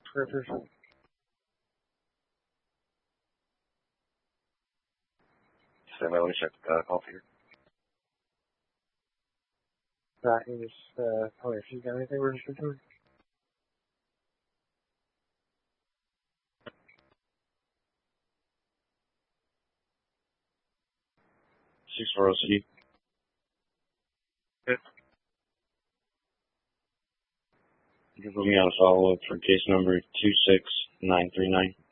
scriptures. Stand by, let me check the call figure. Right, you just tell me if you got anything registered to me. OCD. Good. You can put me on a follow-up for case number 26939.